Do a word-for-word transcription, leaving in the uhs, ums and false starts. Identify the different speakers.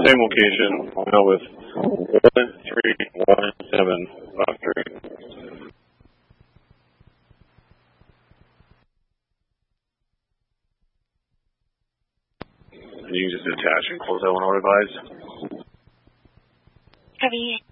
Speaker 1: Same location, now with one three one seven five three. You can just attach and close that one out, advise.
Speaker 2: Copy.